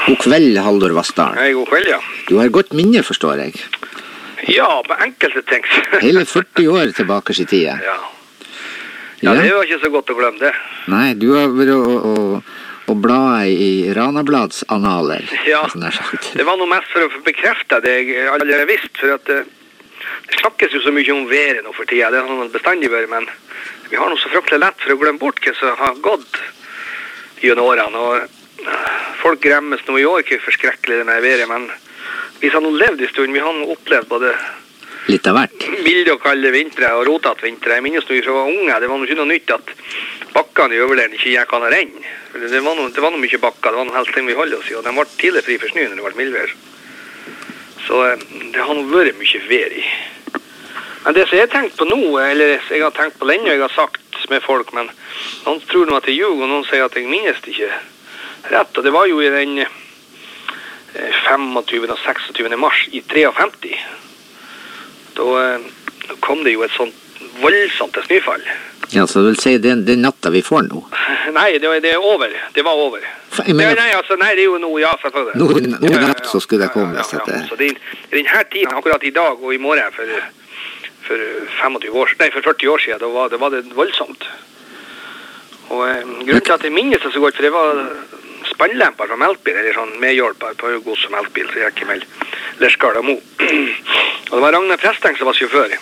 God kveld, Haldor Vassdal. Hei, god kveld, ja. Du har godt minne, forstår jeg. Ja, på enkelte ting. Hele 40 år tilbake i tida. Ja. Ja, det var ikke så godt å glemme det. Nei, du har vært å bla i Ranablads analer. Ja, det var noe mest for å bekrefte det jeg allerede visste, for at det snakkes jo så mye om været nå for tida. Det har bestandig vært, men vi har noe så fryktelig lett for å glemme bort hva som har gått gjennom årene, og folk gremmes nå i år, ikke forskrekkelig det med været, men vi har nå levd i stund, vi har nå opplevd både litt av hvert. Milde og kalde vintre og rotet vintre. Jeg minnes når vi var unge, det var noe ikke noe nytt at bakkene i overleden ikke gikk an å renne. Det var noe mye bakker, det var noe helst ting vi holdt oss i, og de var tidlig fri for snø når det var mildvær. Så det har noe vært mye vær i. Men det som jeg har tenkt på nå, eller jeg har tenkt på lenge, og jeg har sagt med folk, men noen tror nå at jeg ljuger, og noen sier at jeg minnes det ikke rett, og det var jo i den 25. og 26. mars i 53. Da kom det jo et sånt voldsomt snøfall. Ja, så du vil si det er natta vi får nå? Nei, det er over. Det var over. Nei, det er jo noe, ja, selvfølgelig. Nå natt så skulle det komme. Ja. Så i denne tiden, akkurat i dag og i morgen for 40 år siden, da var det voldsomt. Og grunnen til at jeg minnes det så godt, for det var spannlemper fra melkbil, eller sånn medhjelper på gods som melkbil, så jeg ikke med Lerskal og Mo. Og det var Ragnar Presteng som var sjåfør.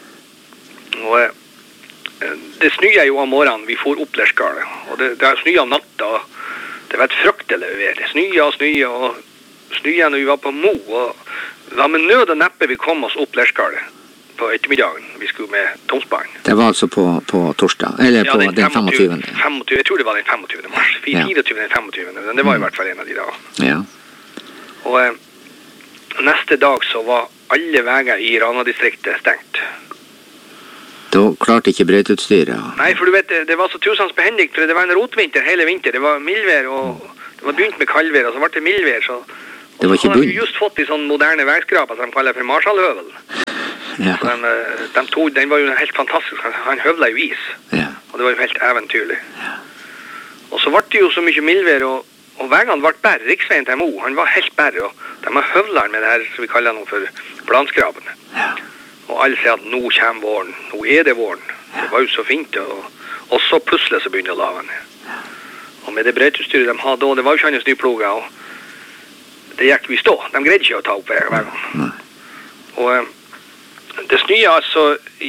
Og det snøyer jo om morgenen, vi får opp Lerskal, og det snøyer om natta, og det var et fryktelig vær. Snøyer og snøyer når vi var på Mo, og det var med nød og neppe vi kom oss opp Lerskal på ettermiddagen. Vi skulle med Tomsbanen. Det var altså på torsdag, eller på den 25. Jeg tror det var den 25. mars. 24. den 25. Men det var i hvert fall en av de da. Ja. Og neste dag så var alle veier i Rana-distriktet stengt. Da klarte ikke brøyteutstyret. Nei, for du vet, det var så tusens behendig, for det var en rotvinter hele vinter. Det var mildvær, og det var begynt med kaldvær, og så ble det mildvær, så... Det var ikke bunn. Så hadde vi just fått de sånne moderne veiskraper som de kaller for Marshallhøvel. Ja. Den var jo helt fantastisk. Han høvla jo is. Ja. Og det var jo helt eventyrlig. Ja. Og så ble det jo så mye mildvær, og veien ble bær. Riksveien til Mo, han var helt bær, og de har høvla med det her, som vi kaller noe for planskrabene. Ja. Og alle sier at nå kommer våren, nå er det våren. Det var jo så fint, og så plutselig så begynner laven. Ja. Og med det brøyteutstyret de hadde da, det var jo ikke hans nyploger, og det gikk vi stå. De greide ikke å ta opp veien. Og det snøyer altså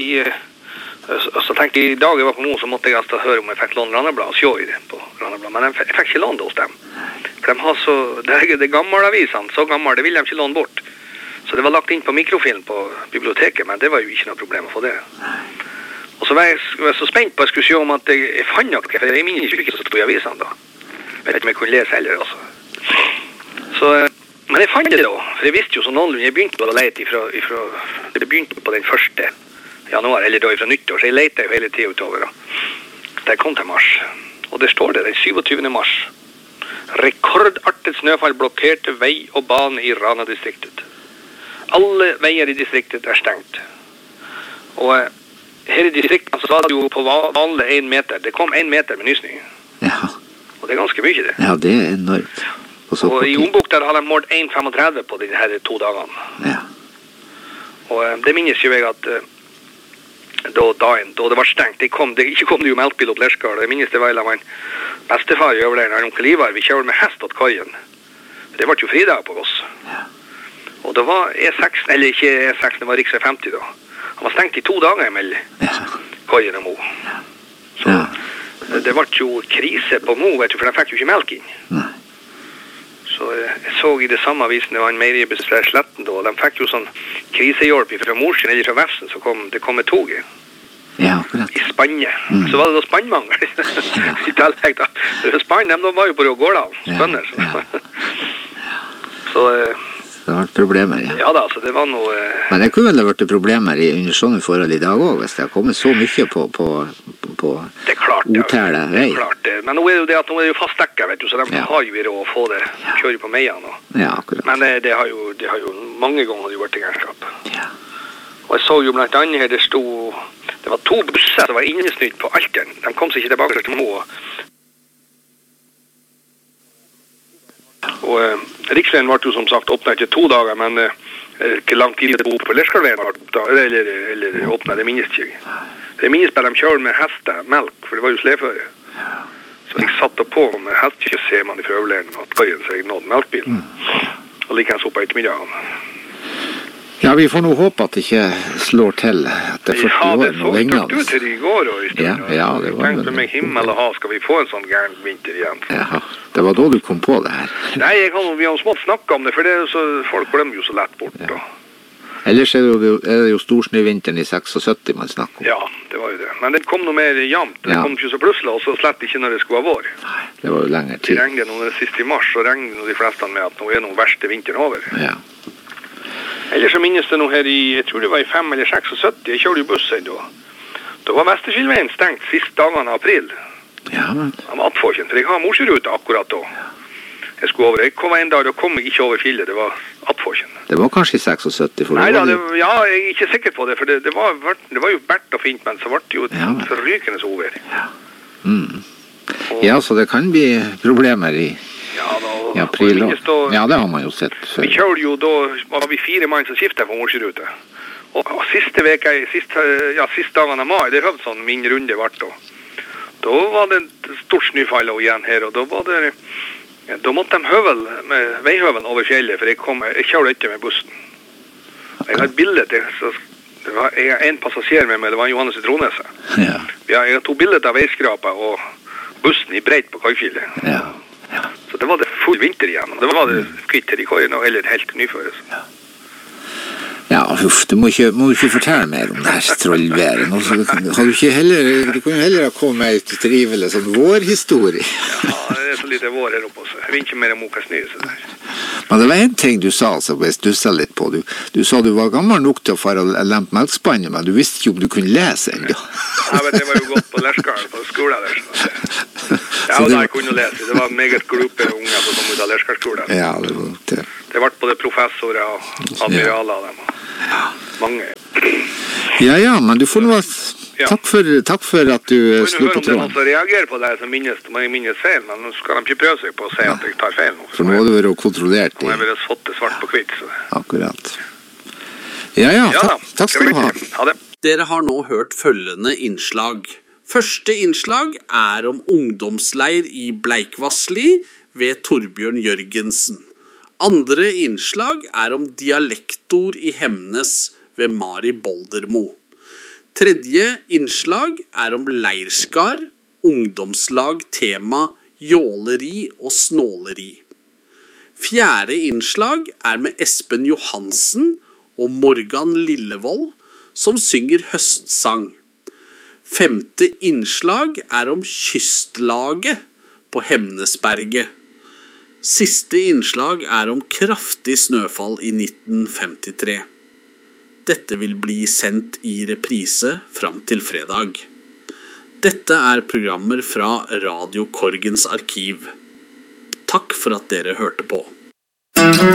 så tenkte jeg i dag jeg var på Mo, så måtte jeg altså høre om jeg fikk låne Randablad og sjå i det på Randablad, men jeg fikk ikke låne det hos dem. For de har så, det gamle avisene, så gamle, det ville de ikke låne bort. Så det var lagt inn på mikrofilm på biblioteket, men det var jo ikke noe problem å få det. Og så var jeg så spent på at jeg skulle se om at jeg fant noe, for jeg minner ikke så stod i avisene da. Jeg vet ikke om jeg kunne lese heller også. Så... Men jeg fant det da, for jeg visste jo så noenlunde, jeg begynte å lete det begynte på den 1. januar, eller da fra nyttår, så jeg lette jo hele tiden utover. Da jeg kom til mars, og det står det, den 27. mars. Rekordartet snøfall blokkerte vei og bane i Rana-distriktet. Alle veier i distriktet stengt. Og her i distriktet så var det jo på vanlig 1 meter. Det kom 1 meter med nysnø. Ja. Og det ganske mye det. Ja, det enormt. Og i Ombukta har de målt 1,35 på de her 2 dagene. Ja. Og det minnes jo jeg at da det var stengt, ikke kom det jo melkbil opp Lerskal. Jeg minnes det var en bestefar i overlegen, onkel Ivar, vi kjørte med hest åt kajen. Det var jo fridag på oss. Ja. Og det var E6, eller ikke E6, det var riksvei 50 da. Han var stengt i 2 dager mellom kajen og Mo. Ja. Så det var jo krise på Mo, vet du, for de fikk jo ikke melk inn. Nei. Så jeg så i det samme avisen, det var en meieribesvær Sletten da, og de fikk jo sånn krisehjelp fra Morsen eller fra Vefsen, så det kom med toget. Ja, akkurat. I Spanje. Så var det da spannmangel. I tillegg da. Spann, de var jo på Gårdal, bønder. Så det har vært problemer, ja. Ja da, så det var noe... Men det kunne vel ha vært problemer under sånne forhold i dag også, hvis det har kommet så mye på det er klart, Otæle vei. Det er klart, men nå er det jo fastdekket, vet du, så de har jo råd å få det, kjøre på meiene. Ja, akkurat. Men det har jo mange ganger vært i gærskap. Ja. Og riksveien ble jo som sagt åpnet etter 2 dager, men ikke lang tid det på Lerskardveien eller åpnet, det minnes ikke. Det minnes bare de kjører med hestemelk, for det var jo sleføre. Så jeg satte på med hestekjøtt, ser man i frøvleren at køyen så jeg nådde melkbilen. Og likens opp på ettermiddagen. Ja, vi får nå håpe at det ikke slår til etter 40 år noe lenge. Ja, det så stort ut i går og i stedet. Ja, det var jeg tenkte meg himmel og hav, skal vi få en sånn gæren vinter igjen? Ja, det var da du kom på det her. Nei, vi har smått snakket om det, for det er så, folk glemmer jo så lett bort. Ja. Ellers er det jo storsnøvinteren i 76 man snakker om. Ja, det var jo det. Men det kom noe mer jevnt. Det kom ikke så plutselig, og så slett ikke når det skulle ha vår. Nei, det var jo lengre tid. Det regnet noe sist i mars, og regnet de fleste med at nå er noe verste vinteren over. Ja. Ellers så minnes det noe her jeg tror det var i 5 eller 76, jeg kjørte jo bussen da. Da var Vesterskilveien stengt siste dagene av april. Ja, men... Av Atfåkjen, for jeg har morsrute akkurat da. Jeg skulle over, jeg kom en dag, da kom jeg ikke over fjellet, det var Atfåkjen. Det var kanskje i 76? For nei da, ja, jeg er ikke sikker på det, for det var jo bært og fint, men så ble det jo et forrykende over. Ja. Ja, så det kan bli problemer i april. Ja, det har man jo sett før. Vi kjørte jo da, var vi 4 mann som skiftet på morsrute. Og siste dagen av mai, det høvde sånn min runde vart da. Da var det et stort snøfall igjen her, og da var det... Da måtte de veihøvel over fjellet, for jeg kjørte ikke med bussen. Jeg har et bilde til, jeg har en passasjer med meg, det var Johannes i Tronese. Ja. Jeg har 2 bilder av veiskrapa og bussen i breit på Kajfjellet. Ja. Så det var det full vinter igjen, og det var det kvitter i køyen, eller helt nyføres. Ja, du må ikke fortelle mer om det her trollværet. Du kunne jo heller ha kommet med et trivelig sånn vårhistorie. Ja, det er så lite vår her oppe også. Jeg vet ikke mer om Oka Snø. Men det var en ting du sa, så jeg stusset litt på. Du sa du var gammel nok til å fare og lempe melkspannet, men du visste ikke om du kunne lese ennå. Ja, men det var jo godt på Lerskaren, på skolen der. Ja, og da jeg kunne lese. Det var meget gruppe unge som kom ut av Lerskarsskolen. Ja, det var det. Det ble både professorer og admiraler av dem. Mange. Ja, men du får noe... Takk for at du slo på tråden. Om det er noen som reagerer på det som minnes feil, men nå skal de ikke prøve seg på å si at jeg tar feil nå. For nå har du vært kontrollert. Nå har jeg vært fått det svart på kvitt. Akkurat. Ja, takk skal du ha. Ha det. Dere har nå hørt følgende innslag. Første innslag er om ungdomsleir i Bleikvassli ved Torbjørn Jørgensen. Andre innslag er om dialektord i Hemnes ved Mari Boldermo. Tredje innslag er om leirskar, ungdomslag, tema, jåleri og snåleri. Fjerde innslag er med Espen Johansen og Morgan Lillevold, som synger høstsang. Femte innslag er om kystlaget på Hemnesberget. Siste innslag er om kraftig snøfall i 1953. Dette vil bli sendt i reprise fram til fredag. Dette er programmer fra Radio Korgens arkiv. Takk for at dere hørte på.